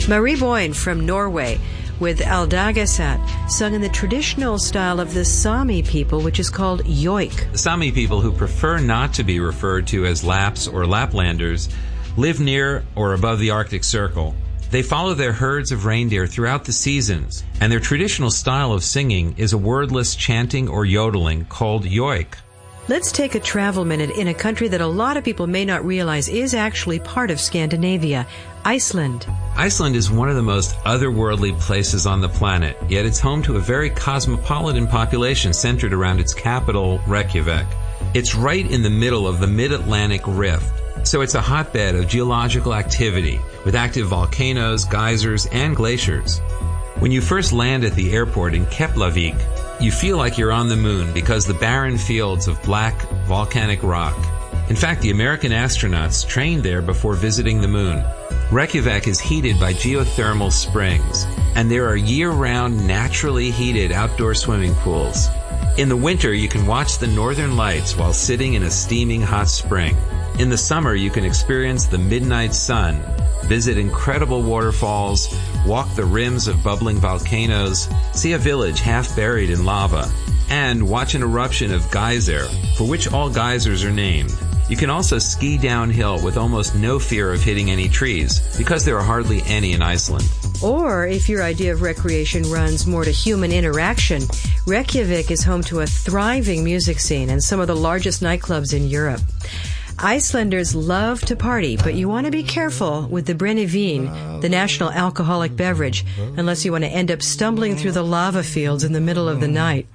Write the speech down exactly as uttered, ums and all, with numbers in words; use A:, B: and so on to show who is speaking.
A: Marie Boyne from Norway with Aldagasat, sung in the traditional style of the Sami people, which is called joik.
B: The Sami people, who prefer not to be referred to as Laps or Laplanders, live near or above the Arctic Circle. They follow their herds of reindeer throughout the seasons, and their traditional style of singing is a wordless chanting or yodeling called joik.
A: Let's take a travel minute in a country that a lot of people may not realize is actually part of Scandinavia, Iceland.
B: Iceland is one of the most otherworldly places on the planet, yet it's home to a very cosmopolitan population centered around its capital, Reykjavik. It's right in the middle of the Mid-Atlantic Rift, so it's a hotbed of geological activity with active volcanoes, geysers, and glaciers. When you first land at the airport in Keflavik, you feel like you're on the moon because the barren fields of black volcanic rock. In fact, the American astronauts trained there before visiting the moon. Reykjavik is heated by geothermal springs, and there are year-round naturally heated outdoor swimming pools. In the winter, you can watch the northern lights while sitting in a steaming hot spring. In the summer, you can experience the midnight sun, visit incredible waterfalls, walk the rims of bubbling volcanoes, see a village half buried in lava, and watch an eruption of geyser, for which all geysers are named. You can also ski downhill with almost no fear of hitting any trees, because there are hardly any in Iceland.
A: Or, if your idea of recreation runs more to human interaction, Reykjavik is home to a thriving music scene and some of the largest nightclubs in Europe. Icelanders love to party, but you want to be careful with the brennivin, the national alcoholic beverage, unless you want to end up stumbling through the lava fields in the middle of the night.